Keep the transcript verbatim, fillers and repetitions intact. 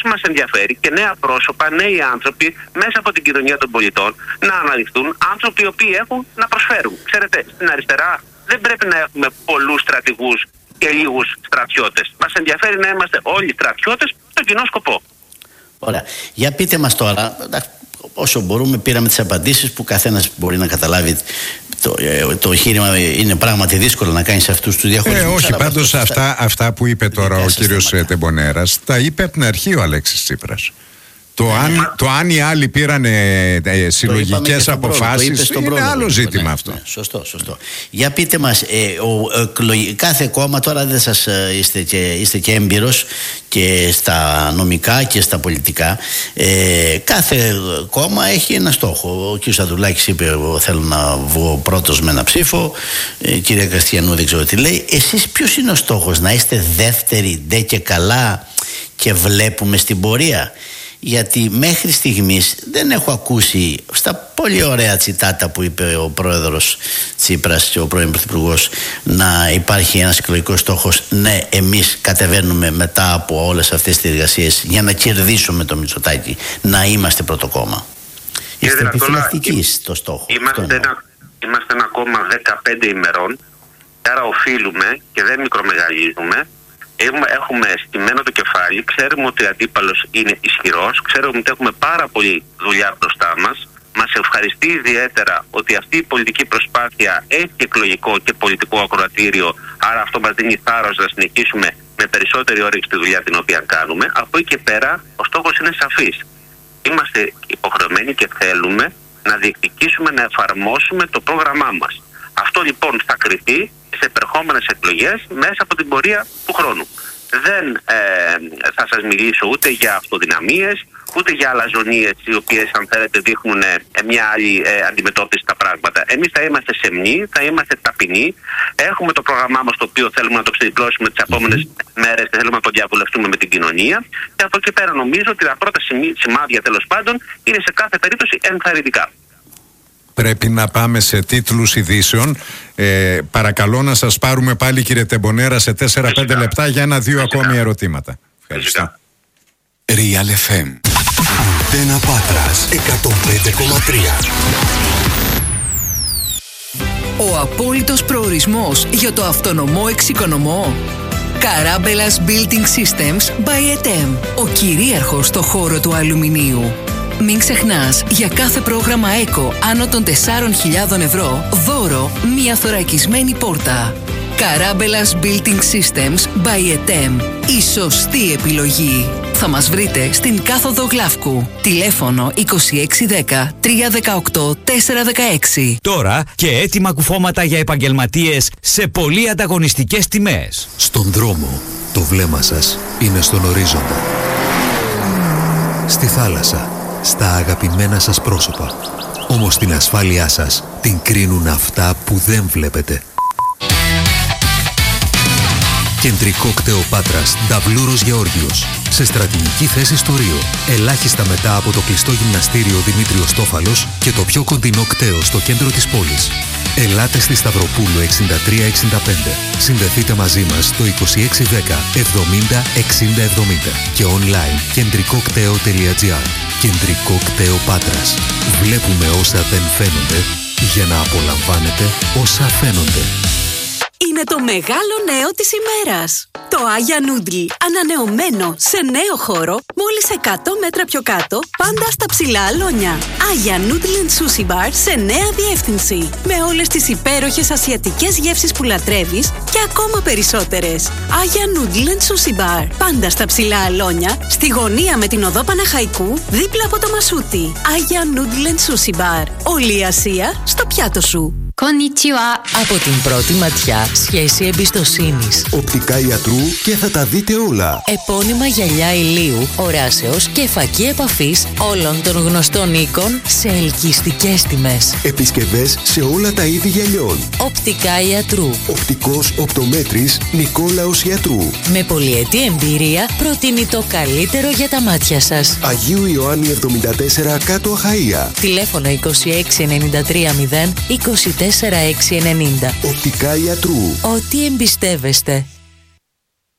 μας ενδιαφέρει και νέα πρόσωπα, νέοι άνθρωποι μέσα από την κοινωνία των πολιτών να αναδειχθούν, άνθρωποι οι οποίοι έχουν να προσφέρουν. Ξέρετε, στην αριστερά δεν πρέπει να έχουμε πολλούς στρατηγούς και λίγους στρατιώτες. Μας ενδιαφέρει να είμαστε όλοι στρατιώτες στον κοινό σκοπό. Ωραία. Για πείτε μας τώρα, όσο μπορούμε πήραμε τις απαντήσεις που καθένας μπορεί να καταλάβει. Το, το εγχείρημα είναι πράγματι δύσκολο να κάνεις αυτούς τους διαχωρισμούς. Ε, όχι, πάντως αυτά, αυτά, αυτά που είπε τώρα ο κύριος Τεμπονέρας τα είπε από την αρχή ο Αλέξης Τσίπρας. Το, ε, αν, το αν οι άλλοι πήραν ε, συλλογικές αποφάσεις είναι πρόλογο, άλλο ζήτημα ναι, αυτό. Ναι, σωστό, σωστό. Για πείτε μας, ε, ο, ε, κάθε κόμμα, τώρα δεν σας ε, είστε, και, είστε και έμπειρος και στα νομικά και στα πολιτικά, ε, κάθε κόμμα έχει ένα στόχο. Ο κ. Σαδουλάκης είπε εγώ θέλω να βγω πρώτος με ένα ψήφο, ε, κυρία Καστιανού δεν ξέρω τι λέει. Εσείς ποιος είναι ο στόχος, να είστε δεύτεροι ντε και καλά και βλέπουμε στην πορεία? Γιατί μέχρι στιγμής δεν έχω ακούσει στα πολύ ωραία τσιτάτα που είπε ο πρόεδρος Τσίπρας και ο πρώην πρωθυπουργός να υπάρχει ένας εκλογικός στόχος. Ναι, εμείς κατεβαίνουμε μετά από όλες αυτές τις εργασίες για να κερδίσουμε το Μητσοτάκη, να είμαστε πρώτο κόμμα. Είστε επιφυλακτικοί στο στόχο. Είμαστε ένα, είμαστε ένα κόμμα δεκαπέντε ημερών, άρα οφείλουμε και δεν μικρομεγαλίζουμε. Έχουμε στημένο το κεφάλι, ξέρουμε ότι ο αντίπαλος είναι ισχυρός, ξέρουμε ότι έχουμε πάρα πολλή δουλειά μπροστά μας. Μας ευχαριστεί ιδιαίτερα ότι αυτή η πολιτική προσπάθεια έχει εκλογικό και πολιτικό ακροατήριο, άρα αυτό μας δίνει θάρρος να συνεχίσουμε με περισσότερη όρεξη τη δουλειά την οποία κάνουμε. Από εκεί και πέρα ο στόχος είναι σαφής. Είμαστε υποχρεωμένοι και θέλουμε να διεκδικήσουμε, να εφαρμόσουμε το πρόγραμμά μας. Αυτό λοιπόν θα κριθεί σε επερχόμενες εκλογές μέσα από την πορεία του χρόνου. Δεν ε, θα σας μιλήσω ούτε για αυτοδυναμίες, ούτε για αλαζονίες οι οποίες αν θέλετε δείχνουν ε, μια άλλη ε, αντιμετώπιση στα πράγματα. Εμείς θα είμαστε σεμνοί, θα είμαστε ταπεινοί, έχουμε το πρόγραμμά μας το οποίο θέλουμε να το ξεδιπλώσουμε τις επόμενες mm-hmm. μέρες και θέλουμε να το διαβουλευτούμε με την κοινωνία και από εκεί πέρα νομίζω ότι τα πρώτα σημάδια τέλος πάντων είναι σε κάθε περίπτωση ενθαρρυντικά. Πρέπει να πάμε σε τίτλους ειδήσεων. Ε, παρακαλώ να σας πάρουμε πάλι κύριε Τεμπονέρα σε τέσσερα πέντε λεπτά για ένα-δύο ακόμη ερωτήματα. Ευχαριστώ. Real εφ εμ Αντένα Πάτρας εκατόν πέντε κόμμα τρία. Ο απόλυτος προορισμός για το αυτονομό εξοικονομό. Καράμπελας Building Systems by ι τι εμ. Ο κυρίαρχος στο χώρο του αλουμινίου. Μην ξεχνάς, για κάθε πρόγραμμα ΕΚΟ άνω των τεσσάρων χιλιάδων ευρώ, δώρο μία θωρακισμένη πόρτα. Καράμπελας Building Systems by ι τι εμ. Η σωστή επιλογή. Θα μας βρείτε στην κάθοδο Γλαύκου. Τηλέφωνο είκοσι έξι δέκα τρία δεκαοκτώ τέσσερα δεκαέξι. Τώρα και έτοιμα κουφώματα για επαγγελματίες σε πολύ ανταγωνιστικές τιμές. Στον δρόμο, το βλέμμα σας είναι στον ορίζοντα. Στη θάλασσα, στα αγαπημένα σας πρόσωπα. Όμως την ασφάλειά σας την κρίνουν αυτά που δεν βλέπετε. Κεντρικό κτέο Πάτρας, Νταβλούρος Γεώργιος. Σε στρατηγική θέση στο Ρίο. Ελάχιστα μετά από το κλειστό γυμναστήριο Δημήτριος Τόφαλος και το πιο κοντινό κτέο στο κέντρο της πόλης. Ελάτε στη Σταυροπούλου εξήντα τρία εξήντα πέντε. Συνδεθείτε μαζί μας στο είκοσι έξι δέκα εβδομήντα εξήντα εβδομήντα και online κεντρικοκτέο τελεία τζι άρ. Κεντρικό κτέο Πάτρας. Βλέπουμε όσα δεν φαίνονται για να απολαμβάνετε όσα φαίνονται. Είναι το μεγάλο νέο της ημέρας. Το Άγια Νούντλ, ανανεωμένο σε νέο χώρο, μόλις εκατό μέτρα πιο κάτω, πάντα στα ψηλά αλόνια. Άγια Νούντλ Sushi Bar σε νέα διεύθυνση. Με όλες τις υπέροχες ασιατικές γεύσεις που λατρεύεις και ακόμα περισσότερες. Άγια Νούντλ Sushi Bar, πάντα στα ψηλά αλόνια, στη γωνία με την οδό Παναχαϊκού, δίπλα από το Μασούτι. Άγια Νούντλ Sushi Bar. Όλη η Ασία στο πιάτο σου. Konnichiwa. Από την πρώτη ματιά, σχέση εμπιστοσύνης. Οπτικά ιατρού και θα τα δείτε όλα. Επώνυμα γυαλιά ηλίου, οράσεως και φακή επαφής όλων των γνωστών οίκων σε ελκυστικές τιμές. Επισκευές σε όλα τα είδη γυαλιών. Οπτικά ιατρού. Οπτικός οπτομέτρης Νικόλαος Ιατρού. Με πολυετή εμπειρία προτείνει το καλύτερο για τα μάτια σας. Αγίου Ιωάννη εβδομήντα τέσσερα κάτω Αχαΐα. Τηλέφωνο είκοσι έξι ενενήντα τρία μηδέν είκοσι τέσσερα έξι ενενήντα. Οπτικά ιατρού. Ό,τι εμπιστεύεστε.